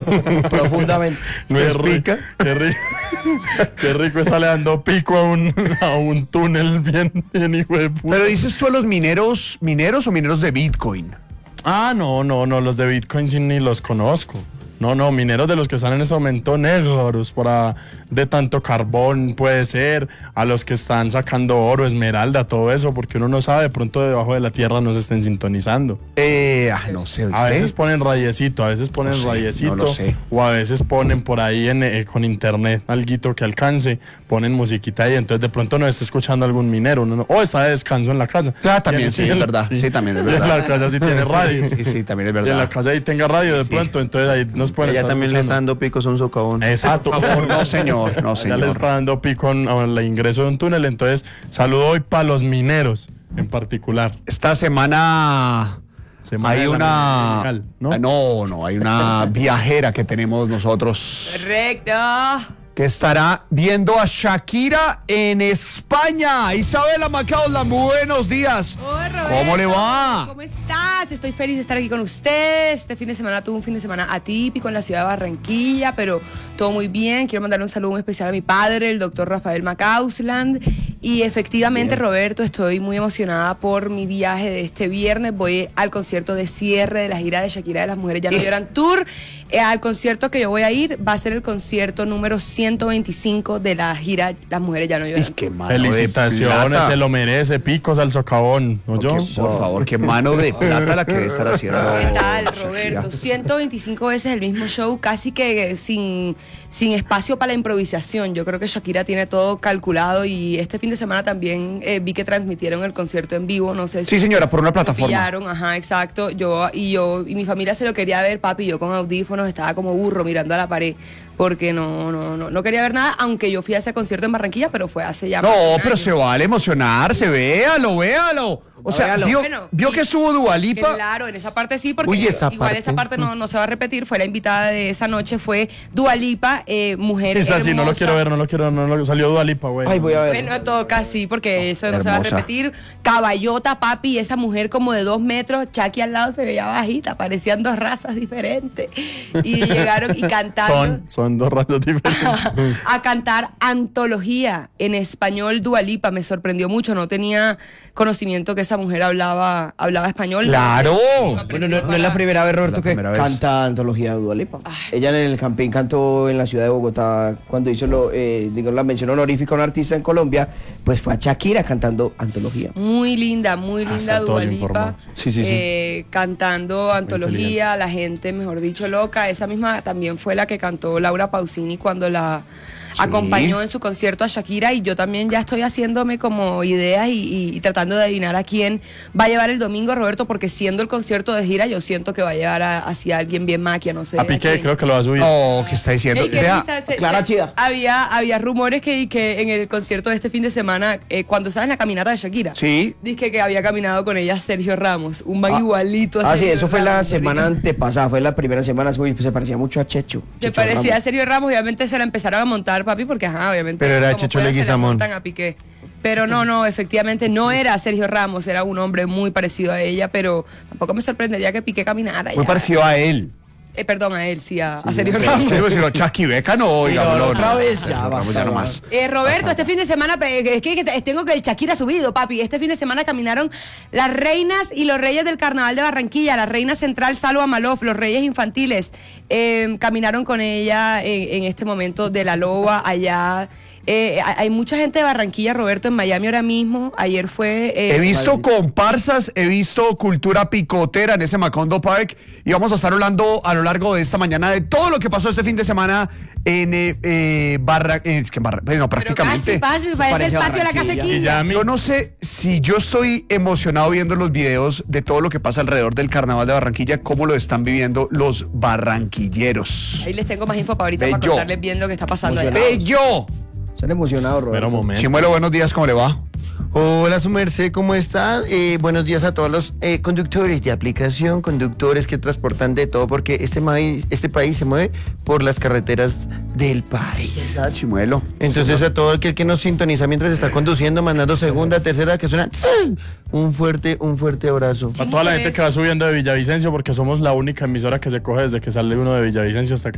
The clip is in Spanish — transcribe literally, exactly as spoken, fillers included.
Profundamente. No es rica. Qué rico. Qué rico estarle dando pico a un, a un túnel bien, bien hijo de puta. Pero dices tú a los mineros, mineros o mineros de Bitcoin. Ah, no, no, no, los de Bitcoin sí ni los conozco. No, no, mineros de los que están en ese momento negros, para de tanto carbón puede ser, a los que están sacando oro, esmeralda, todo eso, porque uno no sabe, de pronto debajo de la tierra no se estén sintonizando. Eh, ah, no sé, ¿viste? A veces ponen rayecito, a veces ponen No sé, rayecito, no lo sé. o a veces ponen por ahí en, eh, con internet alguito que alcance, ponen musiquita ahí, entonces de pronto no está escuchando algún minero, uno no- o está de descanso en la casa. Ah, también, Y sí, en- es verdad. Sí, también es verdad. Y en la casa sí tiene radio. Sí, sí, también es Y en la verdad. casa ahí tenga radio de Sí. pronto, entonces ahí nos pueden Ella estar también le está escuchando. dando picos a un socavón. Exacto. Por favor, no, señor, no, Ya le señor. está dando pico en- al ingreso de un túnel, entonces saludo hoy para los mineros en particular. Esta semana Semana hay de la una... minería ilegal, ¿no? Ah, no, no, hay una viajera que tenemos nosotros Correcto. que estará viendo a Shakira en España. Isabela Macaulay, buenos días. Hola, Roberto. ¿Cómo le va? ¿Cómo estás? Estoy feliz de estar aquí con ustedes. Este fin de semana tuve un fin de semana atípico en la ciudad de Barranquilla, pero todo muy bien. Quiero mandarle un saludo muy especial a mi padre, el doctor Rafael Macausland. Y efectivamente, bien. Roberto, estoy muy emocionada por mi viaje de este viernes. Voy al concierto de cierre de la gira de Shakira de Las Mujeres Ya No Lloran Tour. Eh, al concierto que yo voy a ir va a ser el concierto número ciento veinticinco de la gira Las Mujeres Ya No Lloran Y qué Tour. mano de Felicitaciones, plata. se lo merece, picos al socavón, ¿no yo? Qué- por favor, qué mano de plata la que debe estar haciendo. ¿Qué tal, Shakira. Roberto? ciento veinticinco veces el mismo show, casi que sin, sin espacio para la improvisación. Yo creo que Shakira tiene todo calculado y este fin de semana también eh, vi que transmitieron el concierto en vivo, no sé si... Sí, señora, por una lo plataforma. pillaron, ajá, exacto. Yo y yo y mi familia se lo quería ver, papi, yo con audífonos estaba como burro mirando a la pared porque no no no no quería ver nada, aunque yo fui a ese concierto en Barranquilla, pero fue hace ya No, más de un pero año. se vale emocionarse, véalo, véalo. O sea, Véalo. vio, Bueno, vio y- que subo Dua Lipa. Claro, en esa parte sí, porque Uy, esa igual parte. esa parte no, no se va a repetir. Fue la invitada de esa noche, fue Dua Lipa, eh, mujer Es así, no lo hermosa. quiero ver, no lo quiero, no lo salió Dua Lipa, güey. Ay, voy a ver. Bueno, toca sí, porque eso no se va a hermosa. repetir. Caballota, papi, esa mujer como de dos metros, Chucky al lado se veía bajita, parecían dos razas diferentes. Y llegaron y cantaron. Son, son dos razas diferentes. A cantar antología en español. Dua Lipa me sorprendió mucho, no tenía conocimiento que esa mujer hablaba, hablaba español. ¡Claro! Entonces, Bueno, no, no es la primera vez, Roberto, La que primera vez. canta antología de Dua Lipa. Ella en el campín cantó en la ciudad de Bogotá cuando hizo lo, eh, digo, la mención honorífica a un artista en Colombia, pues fue a Shakira cantando antología. Muy linda, muy linda está Dua todos Lipa. informados. Sí, sí, sí. eh, cantando antología, la gente, mejor dicho, loca. Esa misma también fue la que cantó Laura Pausini cuando la acompañó en su concierto a Shakira, y yo también ya estoy haciéndome como ideas y, y- y tratando de adivinar a quién va a llevar el domingo, Roberto, porque siendo el concierto de gira, yo siento que va a llevar a- hacia alguien bien maquia, no sé. A Piqué quién. creo que lo va a subir. Oh, ¿qué está diciendo? Ey, qué Vea, risa, se- Clara se- Chida. Había, había rumores que, que en el concierto de este fin de semana, eh, cuando estaba en la caminata de Shakira, Sí. dice que había caminado con ella Sergio Ramos, un man igualito a Ah, sí, Sergio eso fue la Ramos, semana marica. antepasada, fue la primera semana, uy, pues se parecía mucho a Checho. Se Checho parecía a Ramos. Sergio Ramos, obviamente se la empezaron a montar, papi, porque ajá, obviamente. Pero era como Checho pueden, se la Leguizamón. montan a Piqué. Pero no, no, efectivamente no era Sergio Ramos, era un hombre muy parecido a ella, pero tampoco me sorprendería que Piqué caminara. Muy ya. parecido a él. Eh, perdón, a él, sí, a, a Sergio Sí, Ramos. pero si no, Chucky Beca no, Sí, oiga, no, no, otra no, vez, no, ya, no, basta, ya no ya. más. Eh, Roberto, este fin de semana, pe- es que te- tengo que el Shakira subido, papi. Este fin de semana caminaron las reinas y los reyes del Carnaval de Barranquilla, la reina central Salwa Malof, los reyes infantiles, eh, caminaron con ella en, en este momento de la loba allá. Eh, hay mucha gente de Barranquilla, Roberto, en Miami ahora mismo. Ayer fue... eh, He visto comparsas, he visto cultura picotera en ese Macondo Park y vamos a estar hablando a lo largo de esta mañana de todo lo que pasó este fin de semana en eh, eh, Barra... eh, es que en Barra... Bueno, pero prácticamente. casi, casi, parece el parece patio de la Barranquilla. casequilla. Y ya mi- Yo no sé si yo estoy emocionado viendo los videos de todo lo que pasa alrededor del Carnaval de Barranquilla, cómo lo están viviendo los barranquilleros. Ahí les tengo más info para ahorita Bello. para contarles bien lo que está pasando allá. ¡Bello! Están emocionados, Pero Roberto. momento. Chimuelo, buenos días, ¿cómo le va? Hola, su merced, ¿cómo está? Eh, buenos días a todos los eh, conductores de aplicación, conductores que transportan de todo, porque este país, este país se mueve por las carreteras del país. Ah, Chimuelo. Entonces a todo aquel que nos sintoniza mientras está conduciendo, mandando segunda, tercera, que suena ¡tsin! un fuerte, un fuerte abrazo. A toda la gente que va subiendo de Villavicencio, porque somos la única emisora que se coge desde que sale uno de Villavicencio hasta que